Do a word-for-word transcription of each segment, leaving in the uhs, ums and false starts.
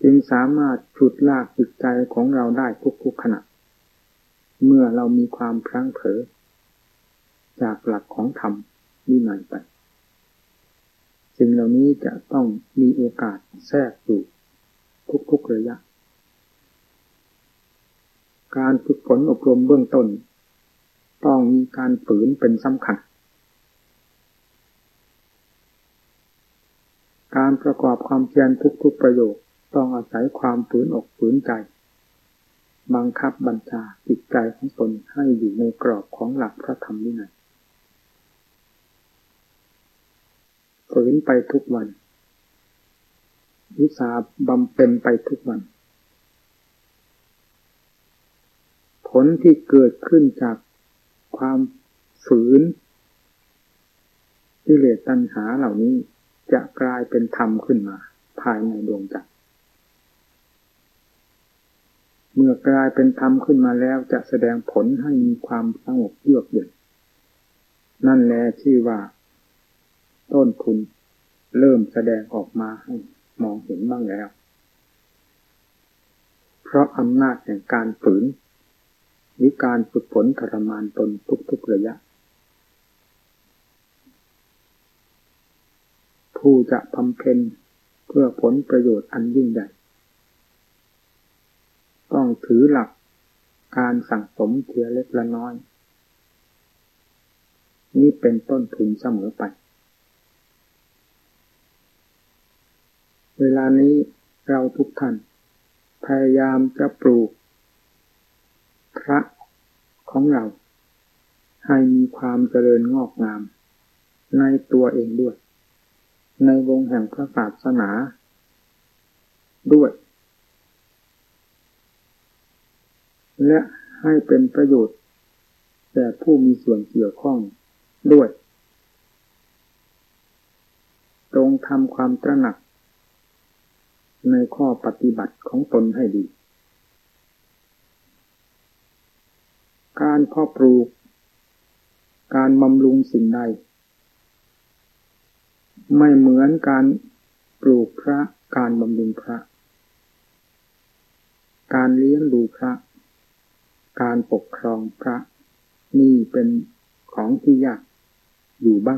จึงสามารถฉุดลากจิตใจของเราได้ทุกๆขณะเมื่อเรามีความพลั้งเผลอจากหลักของธรรมวินัยไปสิ่งเหล่านี้จะต้องมีโอกาสแทรกอยู่ทุกๆระยะการฝึกฝนอบรมเบื้องต้นต้องมีการฝืนเป็นสำคัญการประกอบความเพียรทุกๆประโยคต้องอาศัยความฝืนอกฝืนใจบังคับบัญชาจิตใจของตนให้อยู่ในกรอบของหลักพระธรรมวินัยฝืนไปทุกวันวิสาบำเพ็ญไปทุกวันผลที่เกิดขึ้นจากความฝืนกิเลสตัณหาเหล่านี้จะกลายเป็นธรรมขึ้นมาภายในดวงใจเมื่อกลายเป็นธรรมขึ้นมาแล้วจะแสดงผลให้มีความสงบเยือกเย็นนั่นแหละที่ว่าต้นทุนเริ่มแสดงออกมาให้มองเห็นบ้างแล้วเพราะอำนาจแห่งการฝืนหรือการฝึกฝนทรมานตนทุกๆระยะผู้จะบำเพ็ญเพื่อผลประโยชน์อันยิ่งใหญ่ต้องถือหลักการสั่งสมเทียเล็กละน้อยนี่เป็นต้นทุนเสมอไปเวลานี้เราทุกท่านพยายามจะปลูกพระของเราให้มีความเจริญงอกงามในตัวเองด้วยในวงแห่งพระศาสนาด้วยและให้เป็นประโยชน์แก่ผู้มีส่วนเกี่ยวข้องด้วยจงทำความตระหนักในข้อปฏิบัติของตนให้ดีการเพาะปลูกการบำรุงสิ่งใดไม่เหมือนการปลูกพระการบำรุงพระการเลี้ยงดูพระการปกครองพระนี่เป็นของที่ยากอยู่บ้าง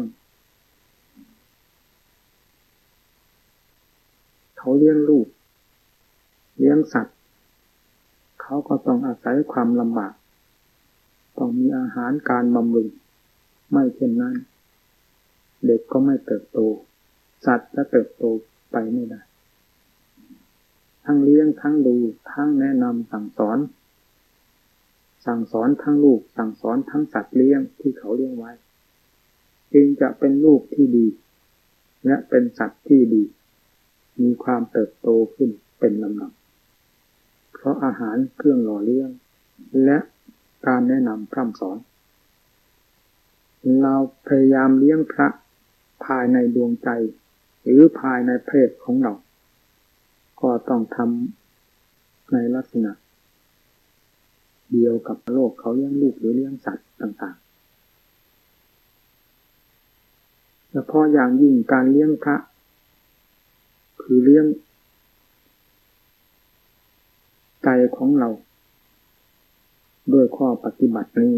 เขาเลี้ยงลูกเลี้ยงสัตว์เขาก็ต้องอาศัยความลำบากต้องมีอาหารการบำรุงไม่เช่นนั้นเด็กก็ไม่เติบโตสัตว์จะเติบโตไปไม่ได้ทั้งเลี้ยงทั้งดูทั้งแนะนำสั่งสอนสั่งสอนทั้งลูกสั่งสอนทั้งสัตว์เลี้ยงที่เขาเลี้ยงไว้จึงจะเป็นลูกที่ดีและเป็นสัตว์ที่ดีมีความเติบโตขึ้นเป็นลำดับเพราะอาหารเครื่องหล่อเลี้ยงและการแนะนำพร่ำสอนเราพยายามเลี้ยงพระภายในดวงใจหรือภายในเพศของเราก็ต้องทำในลักษณะเดียวกับโลกเขาเลี้ยงลูกหรือเลี้ยงสัตว์ต่างๆเฉพาะอย่างยิ่งการเลี้ยงพระคือเลี้ยงใจของเราด้วยข้อปฏิบัตินี้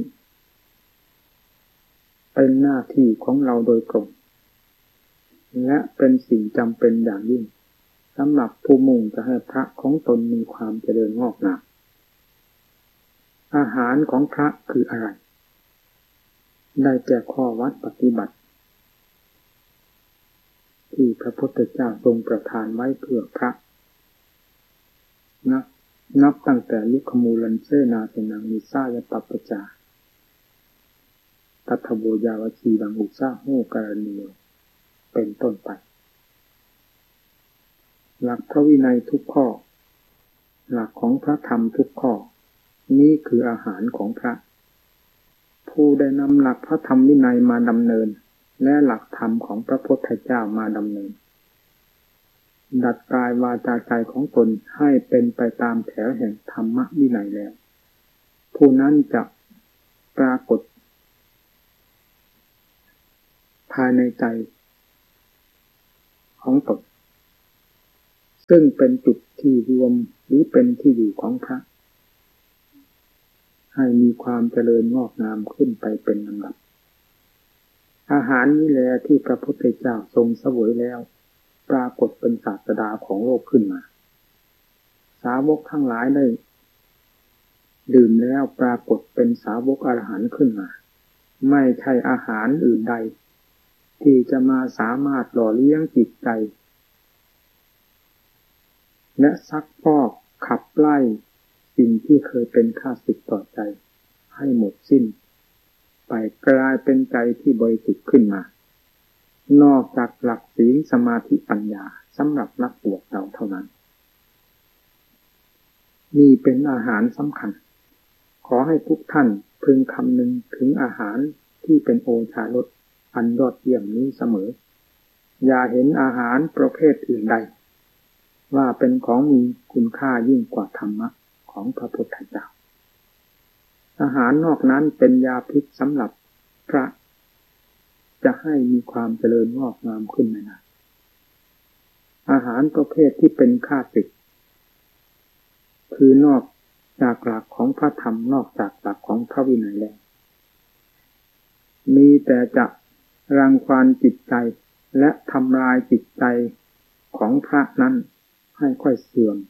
เป็นหน้าที่ของเราโดยตรงและเป็นสิ่งจำเป็นอย่างยิ่งสำหรับผู้มุ่งจะให้พระของตนมีความเจริญงอกงามอาหารของพระคืออะไรได้แก่ข้อวัดปฏิบัติที่พระพุทธเจ้าทรงประทานไว้เพื่อพระนับนับตั้งแต่ยุคมูลันเสนาเสนังมิสายปัปปจาตัทโบยาวชีดังอุสาโหการณีโยเป็นต้นไปหลักพระวินัยทุกข้อหลักของพระธรรมทุกข้อนี่คืออาหารของพระผู้ได้นำหลักพระธรรมวินัยมาดำเนินและหลักธรรมของพระพุทธเจ้ามาดำเนินดัดกายวาจาใจของตนให้เป็นไปตามแถวแห่งธรรมวินัยแล้วผู้นั้นจะปรากฏภายในใจของตนซึ่งเป็นจุดที่รวมหรือเป็นที่อยู่ของพระให้มีความเจริญงอกงามขึ้นไปเป็นลำดับอาหารนี้แหละที่พระพุทธเจ้าทรงเสวยแล้วปรากฏเป็นศาสดาของโลกขึ้นมาสาวกทั้งหลายได้ดื่มแล้วปรากฏเป็นสาวกอรหันต์ขึ้นมาไม่ใช่อาหารอื่นใดที่จะมาสามารถหล่อเลี้ยงจิตใจและซักพอกขับไล่สิ่งที่เคยเป็นข้าศึกต่อใจให้หมดสิ้นไปกลายเป็นใจที่บริสุทธิ์ขึ้นมานอกจากหลักศีลสมาธิปัญญาสำหรับนักบวชเราเท่านั้นนี่เป็นอาหารสำคัญขอให้ทุกท่านพึงคำนึงถึงอาหารที่เป็นโอชารสอันยอดเยี่ยมนี้เสมออย่าเห็นอาหารประเภทอื่นใดว่าเป็นของมีคุณค่ายิ่งกว่าธรรมะของพระพุทธเจ้าอาหารนอกนั้นเป็นยาพิษสำหรับพระจะให้มีความเจริญงอกงามขึ้นในนั้นอาหารประเภทที่เป็นข้าศึกคือนอกจากหลักของพระธรรมนอกจากหลักของพระวินัยแล้วมีแต่จะรังควานจิตใจและทำลายจิตใจของพระนั้นให้ค่อยเสื่อม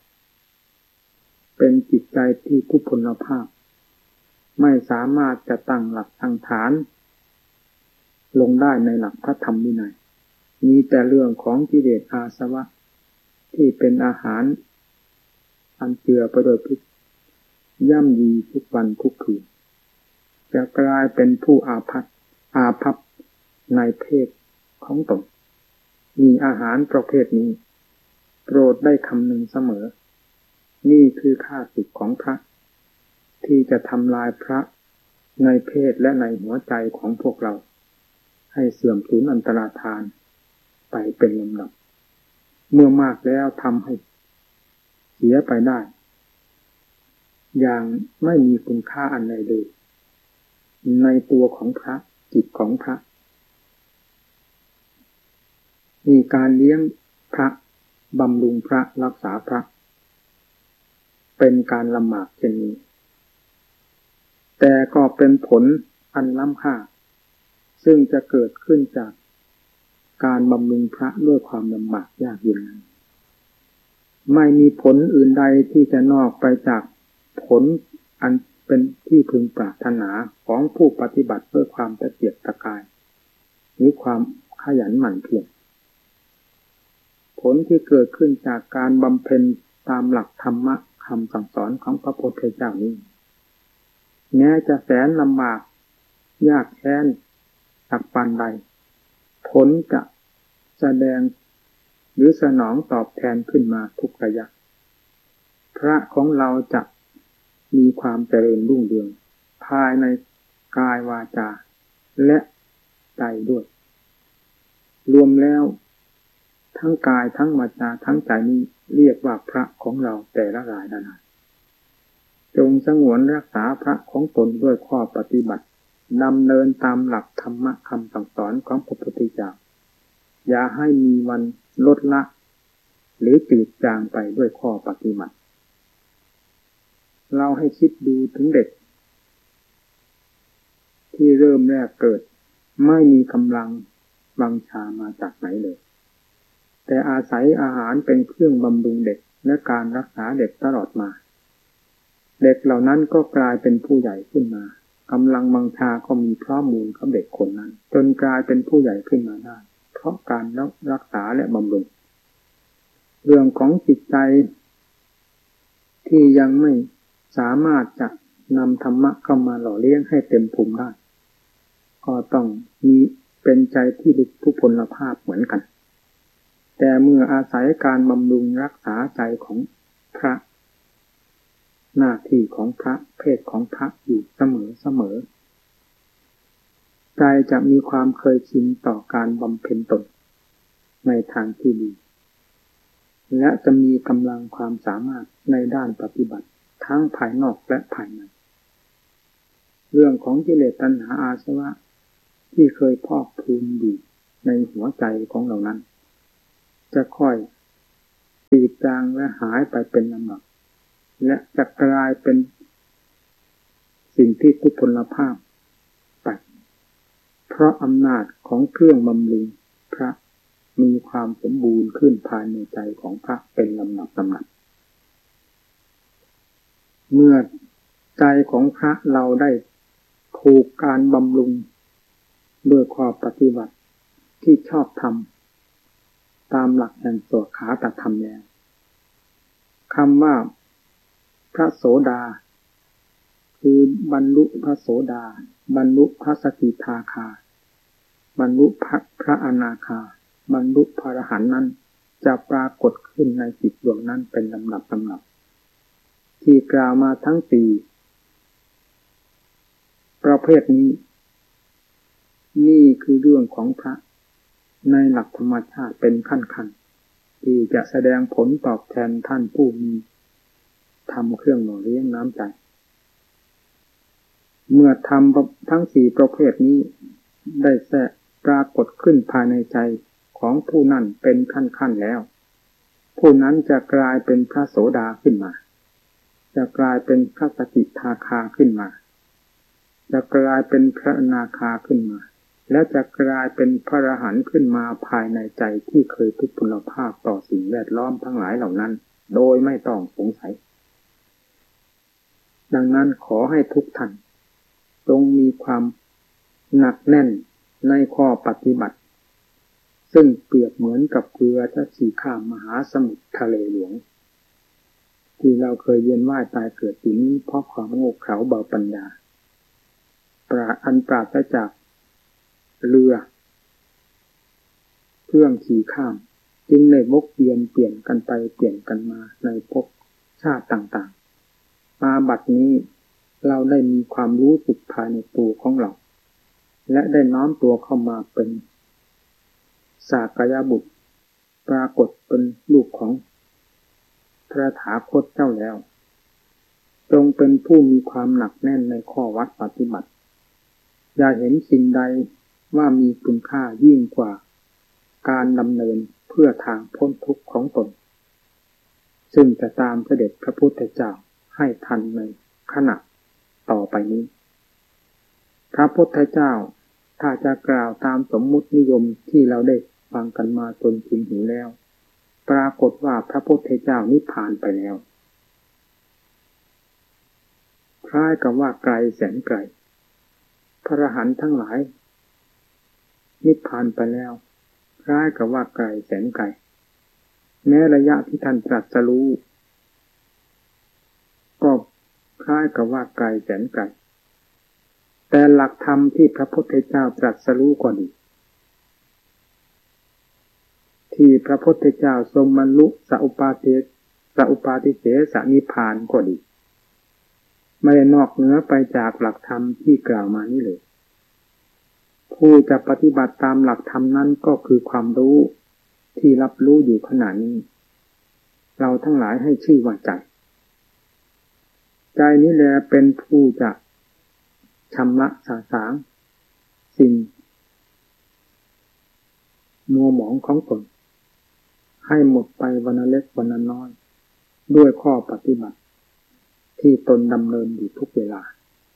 เป็นจิตใจที่ทุพพลภาพไม่สามารถจะตั้งหลักตั้งฐานลงได้ในหลักพระธรรมวินัยมีแต่เรื่องของกิเลสอาสวะที่เป็นอาหารอันเจือไปด้วยพิษย่ำยีทุกวันทุกคืนจะกลายเป็นผู้อาภัพอาภัพในเพศของตนมีอาหารประเภทนี้โปรดได้คำหนึ่งเสมอนี่คือข้าศึกของพระที่จะทำลายพระในเพศและในหัวใจของพวกเราให้เสื่อมสูญอันตรธานไปเป็นลำดับเมื่อมากแล้วทำให้เสียไปได้อย่างไม่มีคุณค่าอันใดเลยในตัวของพระจิตของพระมีการเลี้ยงพระบำรุงพระรักษาพระเป็นการลำบากเช่นนี้แต่ก็เป็นผลอันล้ำค่าซึ่งจะเกิดขึ้นจากการบำรุงพระด้วยความลำบากยากเย็นนั้นไม่มีผลอื่นใดที่จะนอกไปจากผลอันเป็นที่พึงปรารถนาของผู้ปฏิบัติด้วยความตะเกียกตะกายหรือความขยันหมั่นเพียรผลที่เกิดขึ้นจากการบำเพ็ญตามหลักธรรมะคำสั่งสอนของพระพุทธเจ้านี้แม้จะแสนลำบากยากแค้นสักปานใดผลจะแสดงหรือสนองตอบแทนขึ้นมาทุกระยะพระของเราจะมีความเจริญรุ่งเรืองภายในกายวาจาและใจด้วยรวมแล้วทั้งกายทั้งวาจาทั้งใจนี้เรียกว่าพระของเราแต่ละรายละรายจงสงวนรักษาพระของตนด้วยข้อปฏิบัติดำเนินตามหลักธรรมะคำสั่งสอนของพระพุทธเจ้าอย่าให้มีวันลดละหรือจืดจางไปด้วยข้อปฏิบัติเราให้คิดดูถึงเด็กที่เริ่มแรกเกิดไม่มีกำลังวังชามาจากไหนเลยแต่อาศัยอาหารเป็นเครื่องบำรุงเด็กและการรักษาเด็กตลอดมาเด็กเหล่านั้นก็กลายเป็นผู้ใหญ่ขึ้นมากำลังวังชาก็มีพร้อมมูลกับเด็กคนนั้นจนกลายเป็นผู้ใหญ่ขึ้นมาได้เพราะการรักษาและบำรุงเรื่องของจิตใจที่ยังไม่สามารถจะนำธรรมะเข้ามาหล่อเลี้ยงให้เต็มภูมิได้ก็ต้องมีเป็นใจที่ลุกทุพพลภาพเหมือนกันแต่เมื่ออาศัยการบำรุงรักษาใจของพระหน้าที่ของพระเพศของพระอยู่เสมอเสมอใจจะมีความเคยชินต่อการบำเพ็ญตนในทางที่ดีและจะมีกำลังความสามารถในด้านปฏิบัติทั้งภายนอกและภายในเรื่องของกิเลสตัณหาอาสวะที่เคยพอกพูนอยู่ในหัวใจของเรานั้นจะค่อยจางและหายไปเป็นลำดับและจะกลายเป็นสิ่งที่ทุพพลภาพไปเพราะอำนาจของเครื่องบำรุงพระมีความสมบูรณ์ขึ้นภายในใจของพระเป็นลำดับลำดับเมื่อใจของพระเราได้ถูกการบำรุงด้วยข้อปฏิบัติที่ชอบธรรมตามหลักแห่งสวขาตธรรมแล้วคำว่าพระโสดาคือบรรลุพระโสดาบรรลุพระสกิทาคาบรรลุพระพระอนาคาบรรลุพระอรหันต์นั้นจะปรากฏขึ้นในจิตดวงนั้นเป็นลำดับลำดับที่กล่าวมาทั้งสี่ประเภทนี้นี่คือเรื่องของพระในหลักธรรมชาติเป็นขั้นๆที่จะแสดงผลตอบแทนท่านผู้มีทำเครื่องหล่อเลี้ยงน้ำใจเมื่อทำทั้งสี่ประเภทนี้ได้แสดงปรากฏขึ้นภายในใจของผู้นั้นเป็นขั้นๆแล้วผู้นั้นจะกลายเป็นพระโสดาขึ้นมาจะกลายเป็นพระสกิทาคาขึ้นมาจะกลายเป็นพระอนาคาขึ้นมาและจะกลายเป็นพระอรหันต์ขึ้นมาภายในใจที่เคยทุพพลภาพต่อสิ่งแวดล้อมทั้งหลายเหล่านั้นโดยไม่ต้องสงสัยดังนั้นขอให้ทุกท่านจงมีความหนักแน่นในข้อปฏิบัติซึ่งเปรียบเหมือนกับเรือที่ขี่ข้ามมหาสมุทรทะเลหลวงที่เราเคยเวียนว่ายตายเกิดอยู่นี้เพราะความโง่เขลาเบาปัญญาปราศอันปราศจากเรือเครื่องขี่ข้ามจึงในวกเวียนเปลี่ยนกันไปเปลี่ยนกันมาในภพชาติต่างๆมาบัดนี้เราได้มีความรู้สึกภายในตัวของเราและได้น้อมตัวเข้ามาเป็นสากยบุตรปรากฏเป็นลูกของพระถาคตเจ้าแล้วจงเป็นผู้มีความหนักแน่นในข้อวัดปฏิบัติอย่าเห็นสิ่งใดว่ามีคุณค่ายิ่งกว่าการดำเนินเพื่อทางพ้นทุกข์ของตนซึ่งจะตามเสด็จพระพุทธเจ้าให้ทันในขณะต่อไปนี้พระพุทธเจ้าถ้าจะกล่าวตามสมมุตินิยมที่เราได้ฟังกันมาจนชินหูแล้วปรากฏว่าพระพุทธเจ้านิพพานไปแล้วคล้ายกับว่าไกลแสนไกลพระอรหันต์ทั้งหลายนิพพานไปแล้วคล้ายกับว่าไกลแสนไกลแม้ระยะที่ท่านตรัสรู้ก็คล้ายกับว่าไกลแสนไกลแต่หลักธรรมที่พระพุทธเจ้าตรัสรู้ก็ดีที่พระพุทธเจ้าทรงบรรลุสัพปาเทสัพปาทิเสสนิพพานก็ดีไม่ได้นอกเหนือไปจากหลักธรรมที่กล่าวมานี้เลยผู้จะปฏิบัติตามหลักธรรมนั้นก็คือความรู้ที่รับรู้อยู่ขณะนี้เราทั้งหลายให้ชื่อว่าใจใจนี้แหละเป็นผู้จะชำระสาสางสิ่งมัวหมองของตนให้หมดไปวันละเล็กวันละน้อยด้วยข้อปฏิบัติที่ตนดำเนินอยู่ทุกเวลา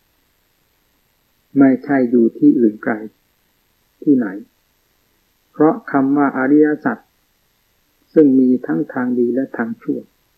ไม่ใช่อยู่ที่อื่นไกลที่ไหนเพราะคำว่าอริยสัจซึ่งมีทั้งทางดีและทางชั่ว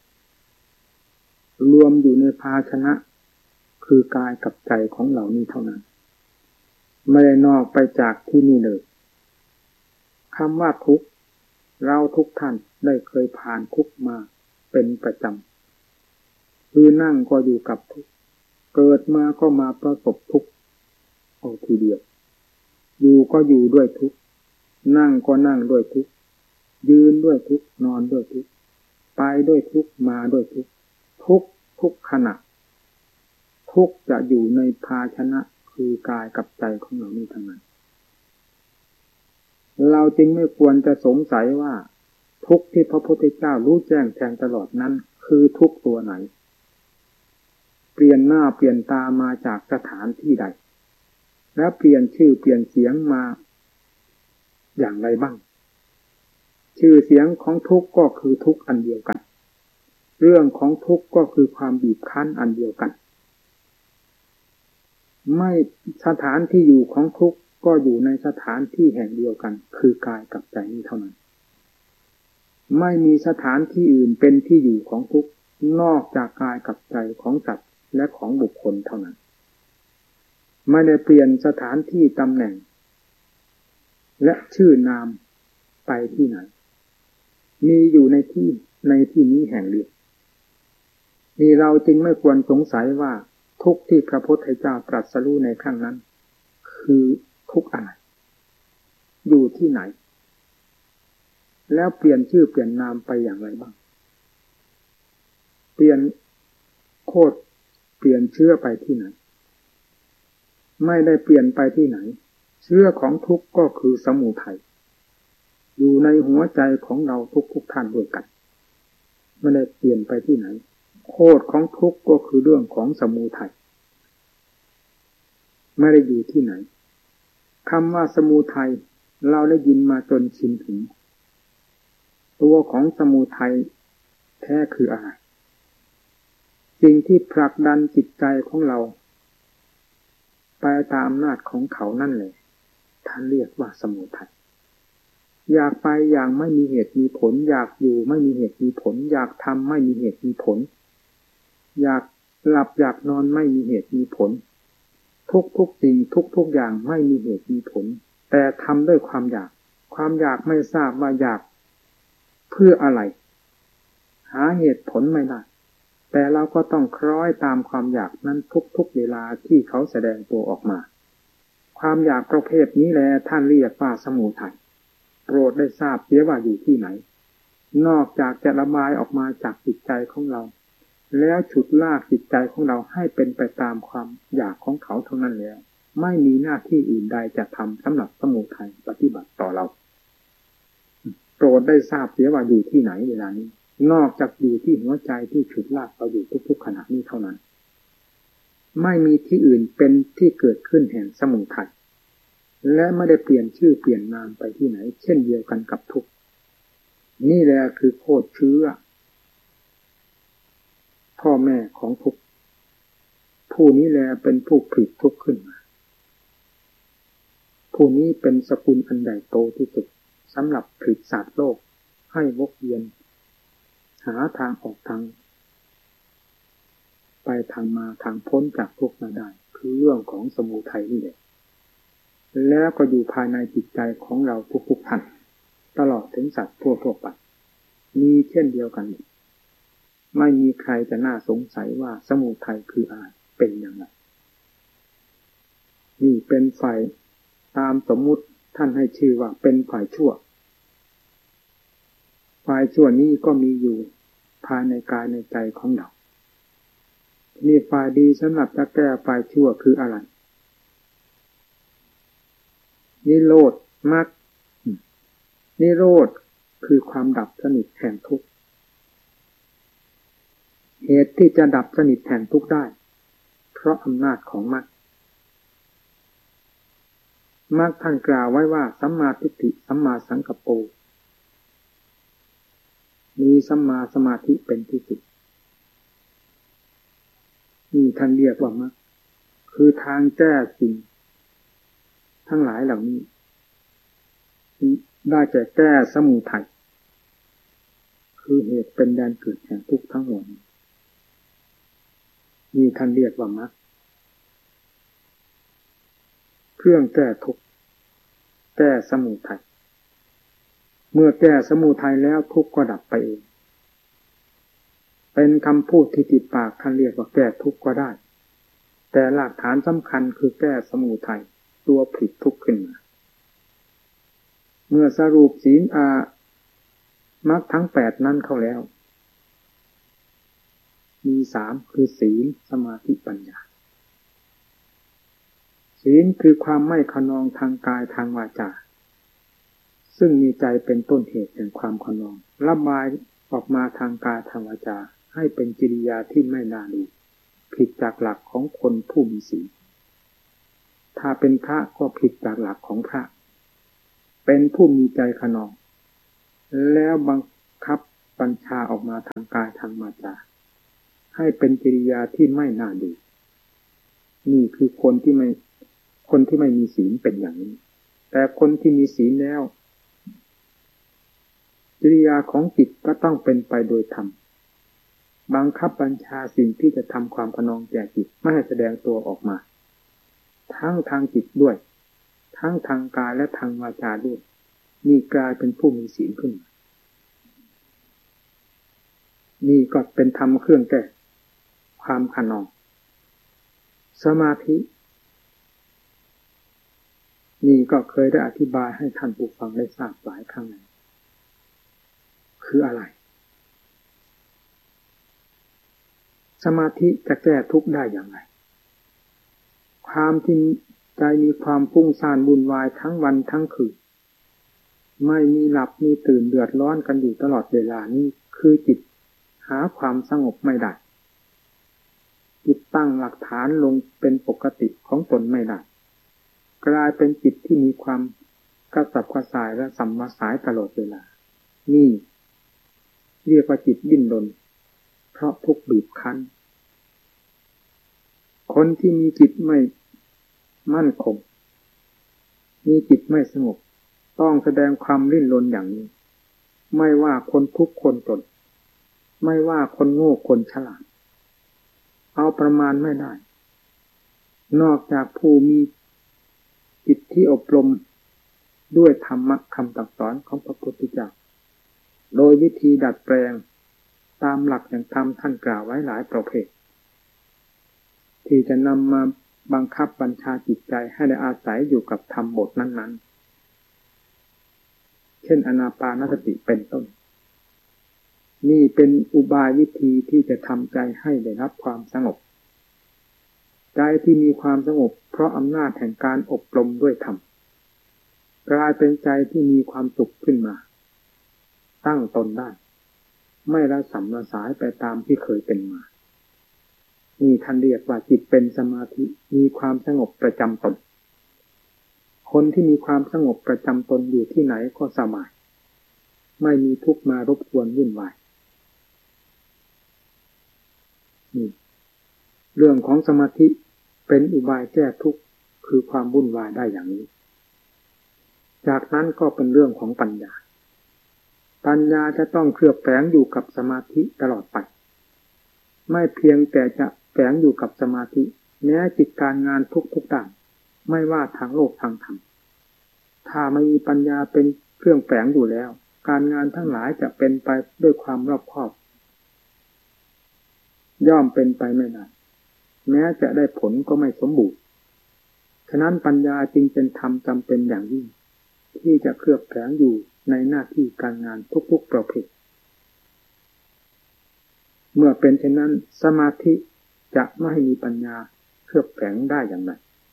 รวมอยู่ในภาชนะคือกายกับใจของเหล่านี้เท่านั้นไม่ได้นอกไปจากที่นี่เลยคำว่าทุกข์เราทุกท่านได้เคยผ่านทุกข์มาเป็นประจำคือนั่งก็อยู่กับทุกข์เกิดมาก็มาประสบทุกข์เอาทีเดียวอยู่ก็อยู่ด้วยทุกข์นั่งก็นั่งด้วยทุกข์ยืนด้วยทุกข์นอนด้วยทุกข์ไปด้วยทุกข์มาด้วยทุกข์ทุกข์ทุกขณะทุกข์จะอยู่ในภาชนะคือกายกับใจของเรานี้ทั้งนั้นเราจึงไม่ควรจะสงสัยว่าทุกข์ที่พระพุทธเจ้ารู้แจ้งแทงตลอดนั้นคือทุกข์ตัวไหนเปลี่ยนหน้าเปลี่ยนตามาจากสถานที่ใดและเปลี่ยนชื่อเปลี่ยนเสียงมาอย่างไรบ้างชื่อเสียงของทุกข์ก็คือทุกข์อันเดียวกันเรื่องของทุกข์ก็คือความบีบคั้นอันเดียวกันไม่สถานที่อยู่ของทุกข์ก็อยู่ในสถานที่แห่งเดียวกันคือกายกับใจนี้เท่านั้นไม่มีสถานที่อื่นเป็นที่อยู่ของทุกข์นอกจากกายกับใจของสัตว์และของบุคคลเท่านั้นไม่ได้เปลี่ยนสถานที่ตำแหน่งและชื่อนามไปที่ไหนมีอยู่ในที่ในที่นี้แห่งเดียวนี่เราจึงไม่ควรสงสัยว่าทุกข์ที่พระพุทธเจ้าตรัสรู้ในครั้งนั้นคือทุกข์อะไรอยู่ที่ไหนแล้วเปลี่ยนชื่อเปลี่ยนนามไปอย่างไรบ้างเปลี่ยนโคตรเปลี่ยนเชื้อไปที่ไหนไม่ได้เปลี่ยนไปที่ไหนเชื้อของทุกข์ก็คือสมุทัยอยู่ในหัวใจของเราทุกๆท่านด้วยกันไม่ได้เปลี่ยนไปที่ไหนโคตรของทุกข์ก็คือเรื่องของสมุทัยไม่ได้อยู่ที่ไหนคำว่าสมุทัยเราได้ยินมาจนชินถึงตัวของสมุทัยแท้คืออะไรสิ่งที่ผลักดันจิตใจของเราไปตามอำนาจของเขานั่นแหละท่านเรียกว่าสมุทัยอยากไปอย่างไม่มีเหตุมีผลอยากอยู่ไม่มีเหตุมีผลอยากทำไม่มีเหตุมีผลอยากหลับอยากนอนไม่มีเหตุมีผลทุกทุกสิ่งทุกทุกอย่างไม่มีเหตุมีผลแต่ทำด้วยความอยากความอยากไม่ทราบว่าอยากเพื่ออะไรหาเหตุผลไม่ได้แต่เราก็ต้องคล้อยตามความอยากนั้นทุกๆเวลาที่เขาแสดงตัวออกมาความอยากประเภทนี้แหละท่านเรียกว่าสมุทัยโปรดได้ทราบเสียว่าอยู่ที่ไหนนอกจากจะระบายออกมาจากจิตใจของเราแล้วฉุดลากจิตใจของเราให้เป็นไปตามความอยากของเขาเท่านั้นแล้วไม่มีหน้าที่อื่นใดจะทำสำหรับสมุทัยปฏิบัติต่อเราโปรดได้ทราบเสียว่าอยู่ที่ไหนเวลานี้นอกจากอยู่ที่หัวใจที่ฉุดลากเราอยู่ทุกๆขณะนี้เท่านั้นไม่มีที่อื่นเป็นที่เกิดขึ้นแห่งสมุทัยและไม่ได้เปลี่ยนชื่อเปลี่ยนนามไปที่ไหนเช่นเดียวกันกับทุกข์นี่แหละคือโคตรเชื้อพ่อแม่ของทุกข์ผู้นี้แลเป็นผู้ผลิตทุกข์ขึ้นมาผู้นี้เป็นสกุลอันใหญ่โตที่สุดสำหรับผลิตสัตว์โลกให้วกเวียนหาทางออกทางไปทางมาทางพ้นจากทุกข์มาได้คือเรื่องของสมุทัยนี่แหละแล้วก็อยู่ภายในจิตใจของเราทุกๆท่านตลอดถึงสัตว์ทั่วๆไปมีเช่นเดียวกันไม่มีใครจะน่าสงสัยว่าสมุทัยคืออะไรเป็นอย่างไรนี่เป็นฝ่ายตามสมมุติท่านให้ชื่อว่าเป็นฝ่ายชั่วฝ่ายชั่วนี้ก็มีอยู่ภายในกายในใจของเรานี่ฝ่ายดีสำหรับจะแก้ฝ่ายชั่วคืออะไรนิโรธมรรคนิโรธคือความดับสนิทแห่งทุกข์เหตุที่จะดับสนิทแห่งทุกข์ได้เพราะอำนาจของมรรคมรรคท่านกล่าวไว้ว่าสัมมาทิฏฐิสัมมาสังกัปโปมีสัมมาสมาธิเป็นที่สุดนี่ท่านเรียกว่ามรรคคือทางแก้สิ่งทั้งหลายเหล่านี้ได้แก่แก้สมุทัยคือเหตุเป็นแดนเกิดแห่งทุกข์ทั้งหมดนี่ท่านเรียกว่ามรรคเครื่องแก้ทุกข์แก้สมุทัยเมื่อแก้สมุทัยแล้วทุกข์ก็ดับไปเองเป็นคำพูดที่ติดปากท่านเรียกว่าแก้ทุกข์ก็ได้แต่หลักฐานสำคัญคือแก้สมุทัยตัวผิดทุกข์ขึ้นมาเมื่อสรุปศีลอามรรคทั้งแปดนั้นเข้าแล้วมีสามคือศีลสมาธิปัญญาศีลคือความไม่ขนองทางกายทางวาจาซึ่งมีใจเป็นต้นเหตุแห่งความขนองระบายออกมาทางกายทางวาจาให้เป็นกิริยาที่ไม่น่าดูผิดจากหลักของคนผู้มีศีลถ้าเป็นพระก็ผิดจากหลักของพระเป็นผู้มีใจขนองแล้วบังคับบัญชาออกมาทางกายทางวาจาให้เป็นกิริยาที่ไม่น่าดูนี่คือคนที่ไม่คนที่ไม่มีศีลเป็นอย่างนี้แต่คนที่มีศีลแล้วกิริยาของจิตก็ต้องเป็นไปโดยธรรมบังคับบัญชาสิ่งที่จะทำความพนองแก่จิตไม่ให้แสดงตัวออกมาทั้งทางจิตด้วยทั้งทางกายและทางวาจาด้วยนี่กลายเป็นผู้มีศีลขึ้นนี่ก็เป็นธรรมเครื่องแก้ความขนองสมาธินี่ก็เคยได้อธิบายให้ท่านผู้ฟังได้ทราบหลายครั้งแล้วคืออะไรสมาธิจะแก้ทุกข์ได้อย่างไรความที่ใจมีความฟุ้งซ่านวุ่นวายทั้งวันทั้งคืนไม่มีหลับมีตื่นเดือดร้อนกันอยู่ตลอดเวลานี้คือจิตหาความสงบไม่ได้จิตตั้งหลักฐานลงเป็นปกติของตนไม่ได้กลายเป็นจิตที่มีความกระสับกระส่ายและสัมมาสายตลอดเวลานี่เรียกว่าจิตดิ้นรนเพราะทุกข์บีบคั้นคนที่มีจิตไม่มั่นคงมีจิตไม่สงบต้องแสดงความดิ้นรนอย่างนี้ไม่ว่าคนทุกข์คนจนไม่ว่าคนโง่คนฉลาดเอาประมาณไม่ได้นอกจากผู้มีจิตที่อบรมด้วยธรรมะคำตักสอนของพระพุทธเจ้าโดยวิธีดัดแปลงตามหลักแห่งธรรมท่านกล่าวไว้หลายประเภทที่จะนำมาบังคับบัญชาจิตใจให้ได้อาศัยอยู่กับธรรมบทนั้นๆเช่นอานาปานสติเป็นต้นนี่เป็นอุบายวิธีที่จะทำใจให้ได้รับความสงบใจที่มีความสงบเพราะอำนาจแห่งการอบรมด้วยธรรมกลายเป็นใจที่มีความสุขขึ้นมาตั้งตนได้ไม่ละสัมละสายไปตามที่เคยเป็นมานี่ท่านเรียกว่าจิตเป็นสมาธิมีความสงบประจำตนคนที่มีความสงบประจำตนอยู่ที่ไหนก็สบายไม่มีทุกข์มารบกวนวุ่นวายนี่เรื่องของสมาธิเป็นอุบายแก้ทุกข์คือความวุ่นวายได้อย่างนี้จากนั้นก็เป็นเรื่องของปัญญาปัญญาจะต้องเคลือบแฝงอยู่กับสมาธิตลอดไปไม่เพียงแต่จะแฝงอยู่กับสมาธิแม้จิตการงานทุกๆด้านไม่ว่าทางโลกทางธรรมถ้าไม่มีปัญญาเป็นเครื่องแฝงอยู่แล้วการงานทั้งหลายจะเป็นไปด้วยความรอบคอบย่อมเป็นไปไม่ได้แม้จะได้ผลก็ไม่สมบูรณ์ฉะนั้นปัญญาจึงเป็นธรรมจำเป็นอย่างยิ่งที่จะเคลือบแฝงอยู่ในหน้าที่การงานทุกๆประเภทเมื่อเป็นเช่นนั้นสมาธิจะไม่มีปัญญาเคลือบแฝงได้อย่างไร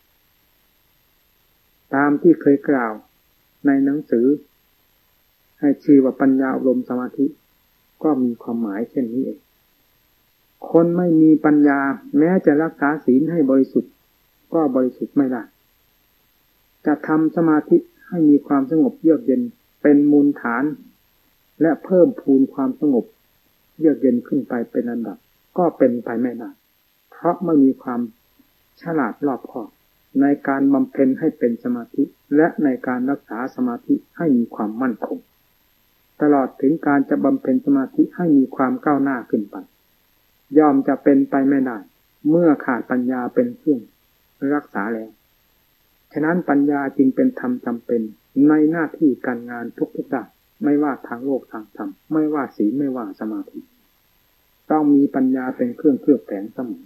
ตามที่เคยกล่าวในหนังสือให้ชื่อว่าปัญญาอบรมสมาธิก็มีความหมายเช่นนี้เองคนไม่มีปัญญาแม้จะรักษาศีลให้บริสุทธิ์ก็บริสุทธิ์ไม่ได้จะทำสมาธิให้มีความสงบเยือกเย็นเป็นมูลฐานและเพิ่มพูนความสงบเยือกเย็นขึ้นไปเป็นอันดับก็เป็นไปไม่ได้เพราะไม่มีความฉลาดรอบคอบในการบำเพ็ญให้เป็นสมาธิและในการรักษาสมาธิให้มีความมั่นคงตลอดถึงการจะบำเพ็ญสมาธิให้มีความก้าวหน้าขึ้นไปย่อมจะเป็นไปไม่ได้เมื่อขาดปัญญาเป็นเครื่องรักษาแล้วฉะนั้นปัญญาจึงเป็นธรรมจำเป็นในหน้าที่การงานทุกๆด้านไม่ว่าทางโลกทางธรรมไม่ว่าศีลไม่ว่าสมาธิต้องมีปัญญาเป็นเครื่องเคลือบแฝงเสมอ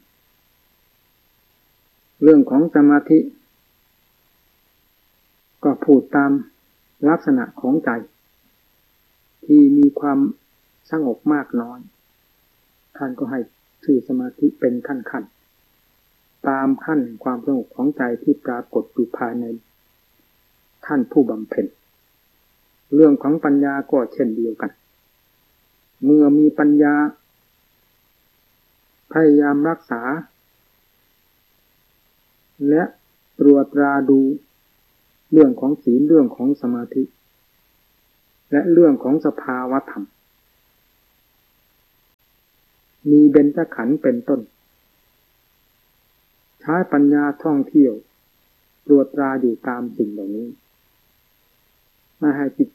เรื่องของสมาธิก็พูดตามลักษณะของใจที่มีความสงบมากน้อยท่านก็ให้ชื่อสมาธิเป็นขั้นๆตามขั้นความสงบของใจที่ปรากฏอยู่ภายในท่านผู้บำเพ็ญเรื่องของปัญญาก็เช่นเดียวกันเมื่อมีปัญญาพยายามรักษาและตรวจตราดูเรื่องของศีลเรื่องของสมาธิและเรื่องของสภาวธรรมมีเบญจขันธ์เป็นต้นใช้ปัญญาท่องเที่ยวตรวจตราอยู่ตามสิ่งเหล่านี้ไม่ให้จิต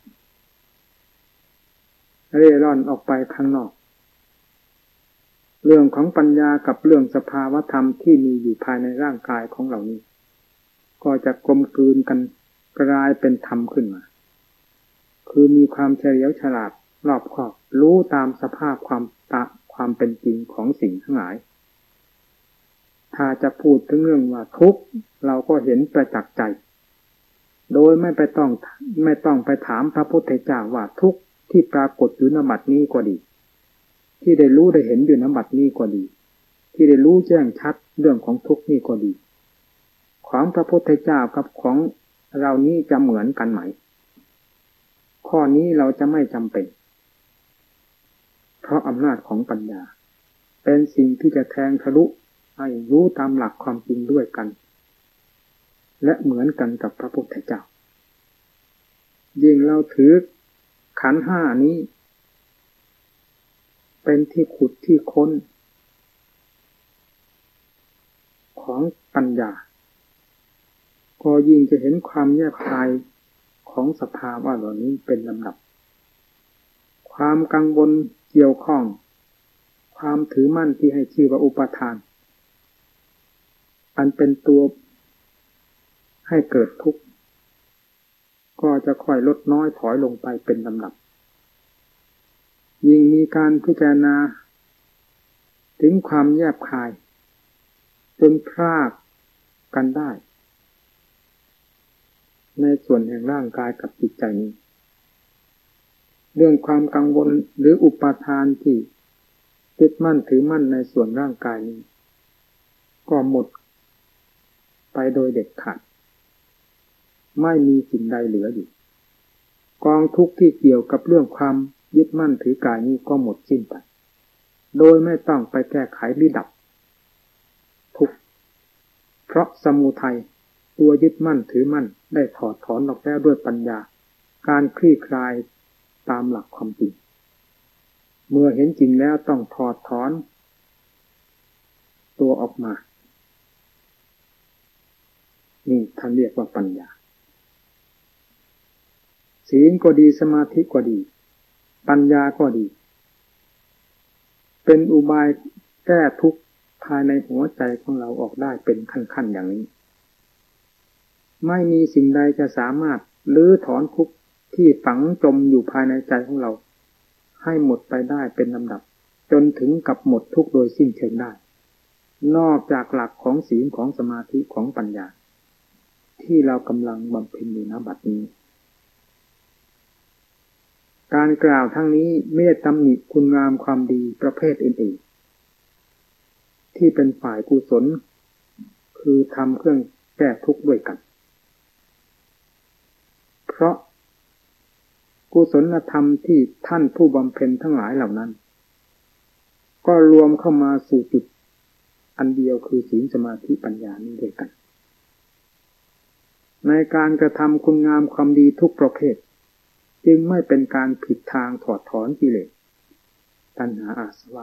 เร่ร่อนออกไปข้างนอกเรื่องของปัญญากับเรื่องสภาวธรรมที่มีอยู่ภายในร่างกายของเหล่านี้ก็จะกลมกลืนกันกลายเป็นธรรมขึ้นมาคือมีความเฉลียวฉลาดรอบคอบรู้ตามสภาพความตะความเป็นจริงของสิ่งทั้งหลายถ้าจะพูดถึงเรื่องว่าทุกข์เราก็เห็นประจักษ์ใจโดยไม่ไปต้องไม่ต้องไปถามพระพุทธเจ้าว่าทุกข์ที่ปรากฏอยู่ณบัดนี้ก็ดีที่ได้รู้ได้เห็นอยู่ณบัดนี้ก็ดีที่ได้รู้แจ้งชัดเรื่องของทุกข์นี่ก็ดีของพระพุทธเจ้ากับของเรานี้จะเหมือนกันไหมข้อนี้เราจะไม่จำเป็นเพราะอำนาจของปัญญาเป็นสิ่งที่จะแทงทะลุให้รู้ตามหลักความจริงด้วยกันและเหมือนกันกับพระพุทธเจ้ายิ่งเราถือขันธ์ห้านี้เป็นที่ขุดที่ค้นของปัญญาก็ยิ่งจะเห็นความแยกคายของสภาวะเหล่านี้เป็นลำดับความกังวลเกี่ยวข้องความถือมั่นที่ให้ชื่อว่าอุปาทานอันเป็นตัวให้เกิดทุกข์ก็จะค่อยลดน้อยถอยลงไปเป็นลำดับยิ่งมีการพิจารณาถึงความแยบคายจนพรากกันได้ในส่วนแห่งร่างกายกับจิตใจนี้เรื่องความกังวลหรืออุปาทานที่ยึดมั่นถือมั่นในส่วนร่างกายนี้ก็หมดไปโดยเด็ดขาดไม่มีสิ่งใดเหลืออยู่กองทุกข์ที่เกี่ยวกับเรื่องความยึดมั่นถือกายนี้ก็หมดสิ้นไปโดยไม่ต้องไปแก้ไขหรือดับทุกข์เพราะสมุทัยตัวยึดมั่นถือมั่นได้ถอดถอนออกแล้วด้วยปัญญาการคลี่คลายตามหลักความจริงเมื่อเห็นจริงแล้วต้องถอดถอนตัวออกมานี่ท่านเรียกว่าปัญญาศีลก็ดีสมาธิก็ดีปัญญาก็ดีเป็นอุบายแก้ทุกข์ภายในหัวใจของเราออกได้เป็นขั้นๆอย่างนี้ไม่มีสิ่งใดจะสามารถลื้อถอนทุกข์ที่ฝังจมอยู่ภายในใจของเราให้หมดไปได้เป็นลำดับจนถึงกับหมดทุกข์โดยสิ้นเชิงได้นอกจากหลักของศีลของสมาธิของปัญญาที่เรากำลังบำเพ็ญอยู่ณบัดนี้การกล่าวทั้งนี้ไม่ได้ตำหนิคุณงามความดีประเภทอื่นๆที่เป็นฝ่ายกุศลคือทำเครื่องแก้ทุกข์ด้วยกันเพราะกุศลธรรมที่ท่านผู้บำเพ็ญทั้งหลายเหล่านั้นก็รวมเข้ามาสู่จุดอันเดียวคือศีลสมาธิปัญญานี้ด้วยกันในการกระทำคุณงามความดีทุกประเภทจึงไม่เป็นการผิดทางถอดถอนกิเลสตัณหาอาสวะ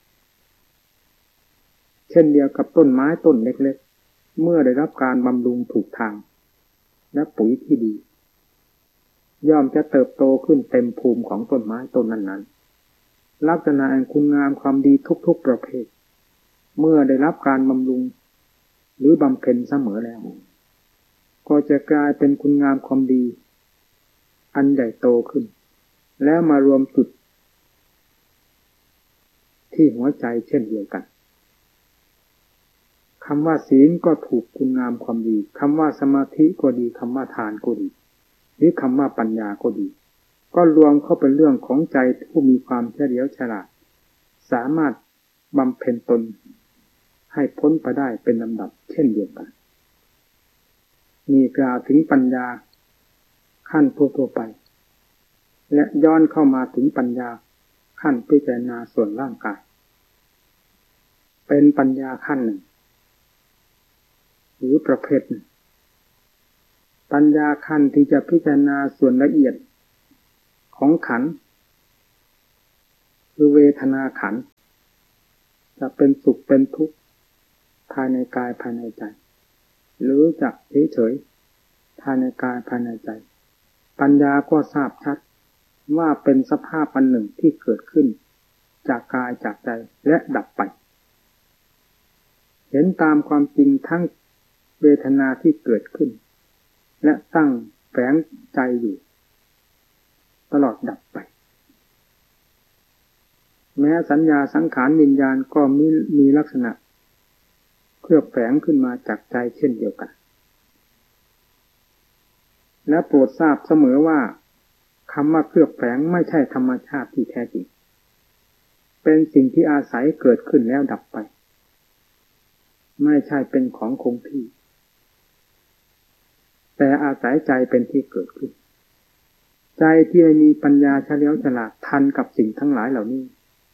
เช่นเดียวกับต้นไม้ต้นเล็กๆเมื่อได้รับการบำรุงถูกทางและปุ๋ยที่ดีย่อมจะเติบโตขึ้นเต็มภูมิของต้นไม้ต้นนั้นๆลักษณะแห่งคุณงามความดีทุกๆประเภทเมื่อได้รับการบำรุงหรือบำเพ็ญเสมอแล้วก็จะกลายเป็นคุณงามความดีอันใหญ่โตขึ้นแล้วมารวมจุดที่หัวใจเช่นเดียวกันคำว่าศีลก็ถูกคุณงามความดีคำว่าสมาธิก็ดีคำว่าทานก็ดีหรือคำว่าปัญญาก็ดีก็รวมเข้าเป็นเรื่องของใจผู้มีความเฉลียวฉลาดสามารถบำเพ็ญตนให้พ้นไปได้เป็นลำดับเช่นเดียวกันนี่กล่าวถึงปัญญาขั้นทั่วๆไปและย้อนเข้ามาถึงปัญญาขั้นพิจารณาส่วนร่างกายเป็นปัญญาขั้นหนึ่งหรือประเภทหนึ่งปัญญาขั้นที่จะพิจารณาส่วนละเอียดของขันธ์คือเวทนาขันธ์จะเป็นสุขเป็นทุกข์ภายในกายภายในใจหรือจะเฉยๆภายในกายภายในใจปัญญาก็ทราบชัดว่าเป็นสภาพอันหนึ่งที่เกิดขึ้นจากกายจากใจและดับไปเห็นตามความจริงทั้งเวทนาที่เกิดขึ้นและตั้งแฝงใจอยู่ตลอดดับไปแม้สัญญาสังขารวิญญาณก็มีมีลักษณะเคลือบแฝงขึ้นมาจากใจเช่นเดียวกันและโปรดทราบเสมอว่าคำว่าเคลือบแฝงไม่ใช่ธรรมชาติที่แท้จริงเป็นสิ่งที่อาศัยเกิดขึ้นแล้วดับไปไม่ใช่เป็นของคงที่แต่อาศัยใจเป็นที่เกิดขึ้นใจที่ไม่มีปัญญาเฉลียวฉลาดทันกับสิ่งทั้งหลายเหล่านี้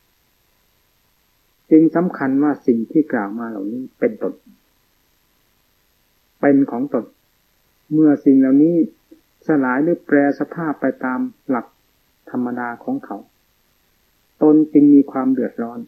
จึงสำคัญว่าสิ่งที่กล่าวมาเหล่านี้เป็นตนเป็นของตนเมื่อสิ่งเหล่านี้สลายหรือแปรสภาพไปตามหลักธรรมดาของเขาตนจึงมีความเดือดร้อน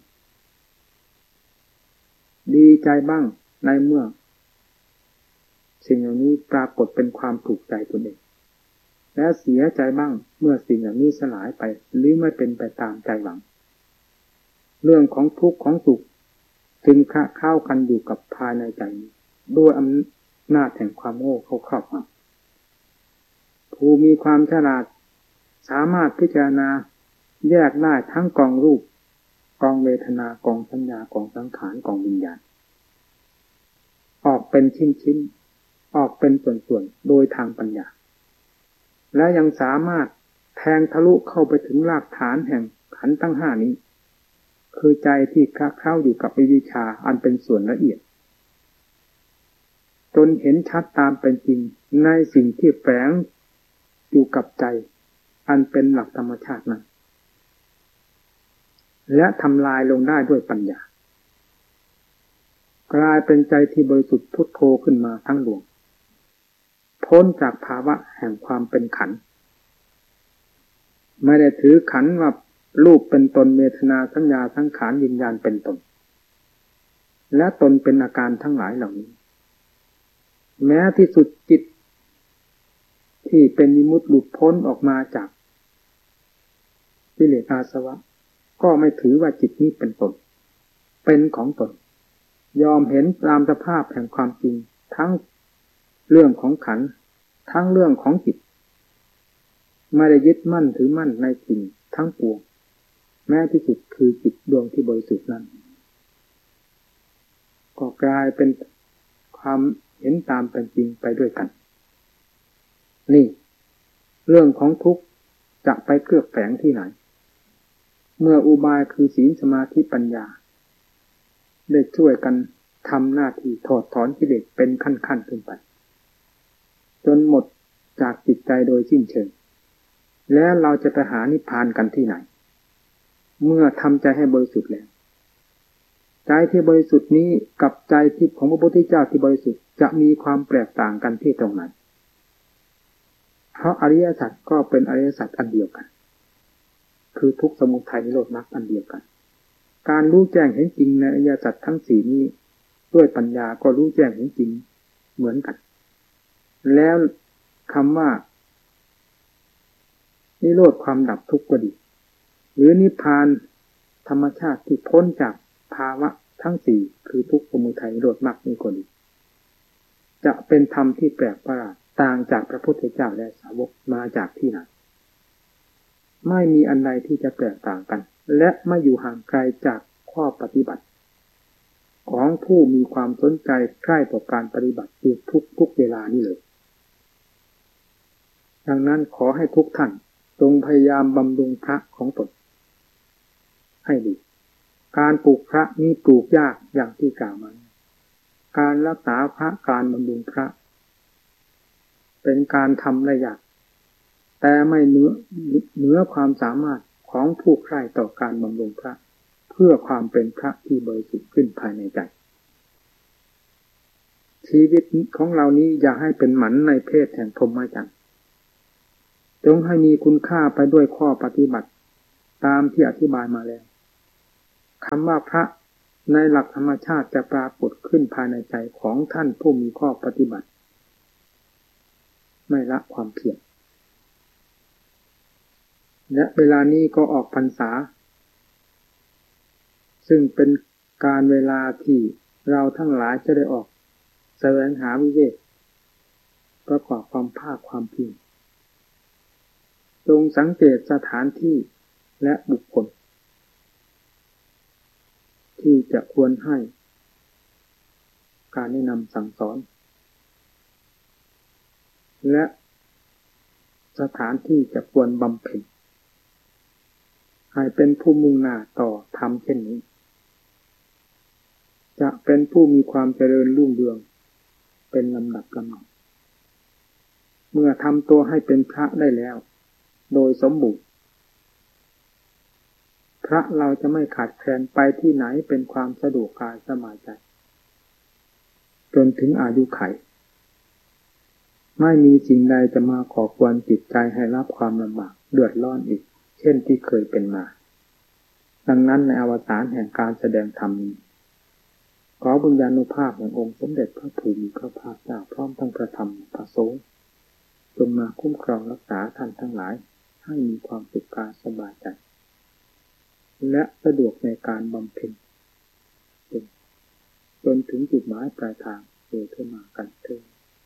ดีใจบ้างในเมื่อสิ่งเหล่านี้ปรากฏเป็นความถูกใจตนเองและเสียใจบ้างเมื่อสิ่งเหล่านี้สลายไปหรือไม่เป็นไปตามใจหวังเรื่องของทุกข์ของสุขจึงคละเข้ากันอยู่กับภายในใจด้วยอำนาจแห่งความโง่เข้าครอบงำผู้มีความฉลาดสามารถพิจารณาแยกได้ทั้งกองรูปกองเวทนากองสัญญากองสังขารกองวิญญาณออกเป็นชิ้นๆออกเป็นส่วนๆโดยทางปัญญาและยังสามารถแทงทะลุเข้าไปถึงรากฐานแห่งขันธ์ทั้งห้านี้คือใจที่คละเคล้าอยู่กับวิวิชชาอันเป็นส่วนละเอียดจนเห็นชัดตามเป็นจริงในสิ่งที่แฝงอยู่กับใจอันเป็นหลักธรรมชาตินั้นและทำลายลงได้ด้วยปัญญากลายเป็นใจที่บริสุทธิ์พุทโธขึ้นมาทั้งดวงพ้นจากภาวะแห่งความเป็นขันธ์ไม่ได้ถือขันธ์ว่ารูปเป็นตนเวทนาสัญญาสังขารวิญญาณเป็นตนและตนเป็นอาการทั้งหลายเหล่านี้แม้ที่สุดจิตที่เป็นวิมุตติหลุดพ้นออกมาจากกิเลสอาสวะก็ไม่ถือว่าจิตนี้เป็นตนเป็นของตนยอมเห็นตามสภาพแห่งความจริงทั้งเรื่องของขันธ์ทั้งเรื่องของจิตไม่ได้ยึดมั่นถือมั่นในสิ่งทั้งปวงแม้ที่สุดคือจิตดวงที่บริสุทธิ์นั้นก็กลายเป็นความเห็นตามเป็นจริงไปด้วยกันนี่เรื่องของทุกข์จะไปเคลือบแฝงที่ไหนเมื่ออุบายคือศีลสมาธิปัญญาได้ช่วยกันทำหน้าที่ถอดถอนกิเลสเป็นขั้นๆขึ้นไปจนหมดจากจิตใจโดยสิ้นเชิงแล้วเราจะไปหานิพพานกันที่ไหนเมื่อทำใจให้บริสุทธิ์แล้วใจที่บริสุทธิ์นี้กับใจที่ของพระพุทธเจ้าที่บริสุทธิ์จะมีความแตกต่างกันที่ตรงไหนเพราะอริยสัจก็เป็นอริยสัจอันเดียวกันคือทุกข์สมุทัยนิโรธมรรคอันเดียวกันการรู้แจ้งเห็นจริงในอริยสัจทั้งสี่นี้ด้วยปัญญาก็รู้แจ้งเห็นจริงเหมือนกันแล้วคำว่านิโรธความดับทุกข์ก็ดีหรือนิพพานธรรมชาติที่พ้นจากภาวะทั้งสี่คือทุกข์สมุทัยนิโรธมรรคนี้ก็ดีจะเป็นธรรมที่แปลกประหลาดต่างจากพระพุทธเจ้าและสาวกมาจากที่ไหนไม่มีอันใดที่จะแตกต่างกันและไม่อยู่ห่างไกลจากข้อปฏิบัติของผู้มีความสนใจใกล้ต่อการปฏิบัติอยู่ทุกทุกเวลานี้เลยดังนั้นขอให้ทุกท่านจงพยายามบำรุงพระของตนให้ดีการปลูกพระนี้ปลูกยากอย่างที่กล่าวมาการรักษาพระการบำรุงพระเป็นการทำได้ยากแต่ไม่เหนือเหนือความสามารถของผู้ใคร่ต่อการบำรุงพระเพื่อความเป็นพระที่บริสุทธิ์ขึ้นภายในใจชีวิตของเรานี้อย่าให้เป็นหมันในเพศแห่งพรหมจรรย์จงให้มีคุณค่าไปด้วยข้อปฏิบัติตามที่อธิบายมาแล้วคำว่าพระในหลักธรรมชาติจะปรากฏขึ้นภายในใจของท่านผู้มีข้อปฏิบัติไม่ละความเพียรและเวลานี้ก็ออกพรรษาซึ่งเป็นการเวลาที่เราทั้งหลายจะได้ออกแสวงหาวิเวกประกอบความภาคความเพียรจงสังเกตสถานที่และบุคคลที่จะควรให้การแนะนำสั่งสอนและสถานที่จะควรบำเพ็ญให้เป็นผู้มุ่งหน้าต่อธรรมเช่นนี้จะเป็นผู้มีความเจริญรุ่งเรืองเป็นลำดับลำดับเมื่อทำตัวให้เป็นพระได้แล้วโดยสมบูรณ์พระเราจะไม่ขาดแคลนไปที่ไหนเป็นความสะดวกกายสบายใจจนถึงอายุไขไม่มีสิ่งใดจะมาก่อกวนจิตใจให้รับความลำบากเดือดร้อนอีกเช่นที่เคยเป็นมาดังนั้นในอวสานแห่งการแสดงธรรมนี้ขอบุญญาณุภาพแห่งองค์สมเด็จพระผู้มีพระภาคเจ้าพร้อมทั้งพระธรรมพระสงฆ์จงมาคุ้มครองรักษาท่านทั้งหลายให้มีความสุขกายสบายใจและสะดวกในการบำเพ็ญจนถึงจุดหมายปลายทางโดยทั่วมากันเถิด